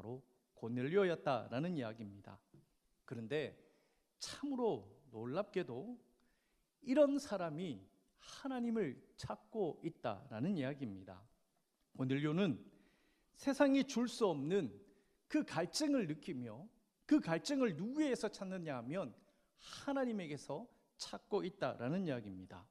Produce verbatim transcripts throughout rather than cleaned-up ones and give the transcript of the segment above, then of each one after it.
바로 고넬료였다라는 이야기입니다. 그런데 참으로 놀랍게도 이런 사람이 하나님을 찾고 있다라는 이야기입니다. 고넬료는 세상이 줄 수 없는 그 갈증을 느끼며 그 갈증을 누구에게서 찾느냐 하면 하나님에게서 찾고 있다라는 이야기입니다.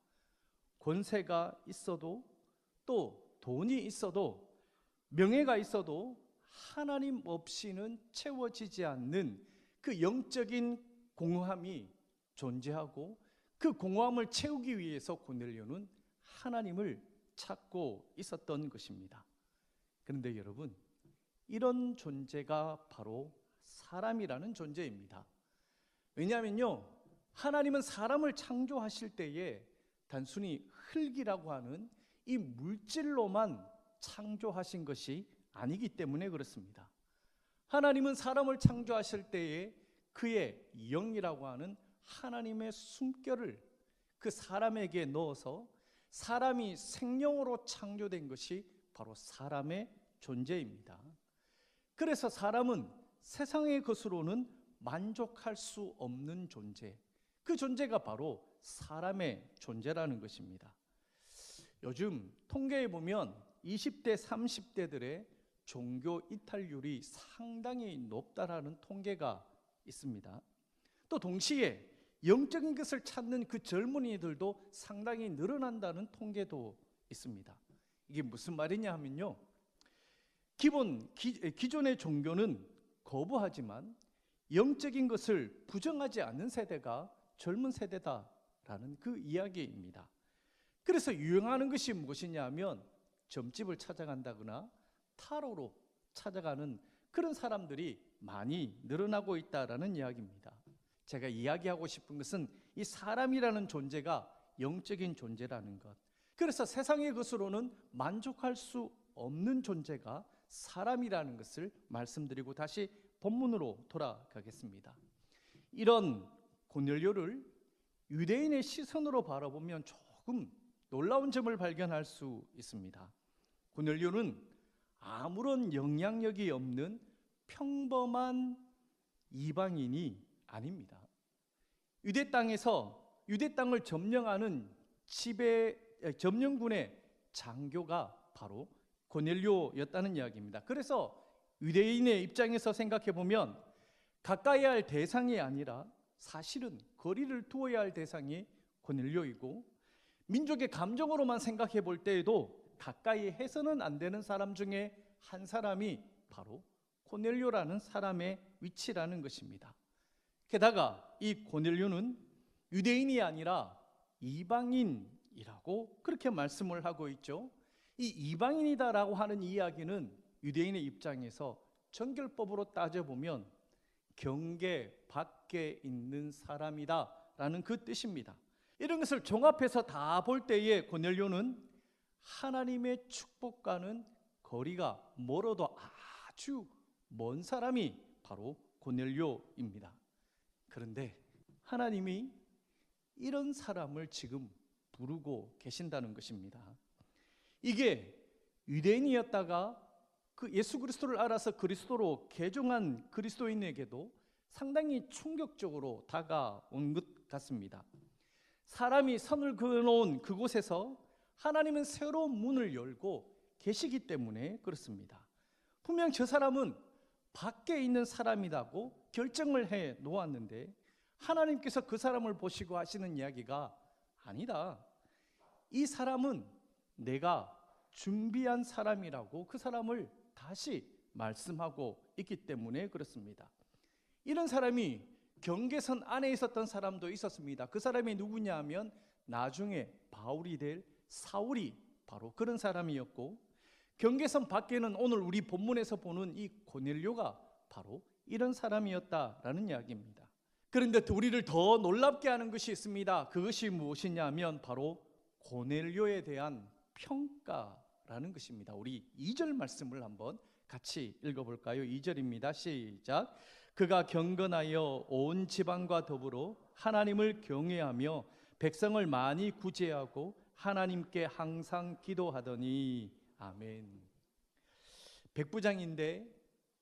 권세가 있어도 또 돈이 있어도 명예가 있어도 하나님 없이는 채워지지 않는 그 영적인 공허함이 존재하고 그 공허함을 채우기 위해서 고넬료는 하나님을 찾고 있었던 것입니다. 그런데 여러분, 이런 존재가 바로 사람이라는 존재입니다. 왜냐하면요, 하나님은 사람을 창조하실 때에 단순히 흙이라고 하는 이 물질로만 창조하신 것이 아니기 때문에 그렇습니다. 하나님은 사람을 창조하실 때에 그의 영이라고 하는 하나님의 숨결을 그 사람에게 넣어서 사람이 생명으로 창조된 것이 바로 사람의 존재입니다. 그래서 사람은 세상의 것으로는 만족할 수 없는 존재, 그 존재가 바로 사람의 존재라는 것입니다. 요즘 통계에 보면 이십 대, 삼십 대들의 종교 이탈률이 상당히 높다라는 통계가 있습니다. 또 동시에 영적인 것을 찾는 그 젊은이들도 상당히 늘어난다는 통계도 있습니다. 이게 무슨 말이냐 하면요, 기본 기, 기존의 종교는 거부하지만 영적인 것을 부정하지 않는 세대가 젊은 세대다라는 그 이야기입니다. 그래서 유행하는 것이 무엇이냐 하면 점집을 찾아간다거나 타로로 찾아가는 그런 사람들이 많이 늘어나고 있다라는 이야기입니다. 제가 이야기하고 싶은 것은 이 사람이라는 존재가 영적인 존재라는 것, 그래서 세상의 것으로는 만족할 수 없는 존재가 사람이라는 것을 말씀드리고 다시 본문으로 돌아가겠습니다. 이런 고넬료를 유대인의 시선으로 바라보면 조금 놀라운 점을 발견할 수 있습니다. 고넬료는 아무런 영향력이 없는 평범한 이방인이 아닙니다. 유대 땅에서 유대 땅을 점령하는 지배 점령군의 장교가 바로 고넬료였다는 이야기입니다. 그래서 유대인의 입장에서 생각해 보면 가까이 할 대상이 아니라 사실은 거리를 두어야 할 대상이 고넬료이고, 민족의 감정으로만 생각해 볼 때에도 가까이 해서는 안 되는 사람 중에 한 사람이 바로 고넬료라는 사람의 위치라는 것입니다. 게다가 이 고넬료는 유대인이 아니라 이방인이라고 그렇게 말씀을 하고 있죠. 이 이방인이다라고 하는 이야기는 유대인의 입장에서 정결법으로 따져보면 경계 밖에 있는 사람이다라는 그 뜻입니다. 이런 것을 종합해서 다 볼 때에 고넬료는 하나님의 축복과는 거리가 멀어도 아주 먼 사람이 바로 고넬료입니다. 그런데 하나님이 이런 사람을 지금 부르고 계신다는 것입니다. 이게 유대인이었다가 그 예수 그리스도를 알아서 그리스도로 개종한 그리스도인에게도 상당히 충격적으로 다가온 것 같습니다. 사람이 선을 그어놓은 그곳에서 하나님은 새로운 문을 열고 계시기 때문에 그렇습니다. 분명 저 사람은 밖에 있는 사람이라고 결정을 해 놓았는데 하나님께서 그 사람을 보시고 하시는 이야기가 아니다, 이 사람은 내가 준비한 사람이라고 그 사람을 다시 말씀하고 있기 때문에 그렇습니다. 이런 사람이 경계선 안에 있었던 사람도 있었습니다. 그 사람이 누구냐 하면 나중에 바울이 될 사울이 바로 그런 사람이었고, 경계선 밖에는 오늘 우리 본문에서 보는 이 고넬료가 바로 이런 사람이었다라는 이야기입니다. 그런데 우리를 더 놀랍게 하는 것이 있습니다. 그것이 무엇이냐 하면 바로 고넬료에 대한 평가라는 것입니다. 우리 이 절 말씀을 한번 같이 읽어볼까요? 이 절입니다. 시작. 그가 경건하여 온 지방과 더불어 하나님을 경외하며 백성을 많이 구제하고 하나님께 항상 기도하더니. 아멘. 백부장인데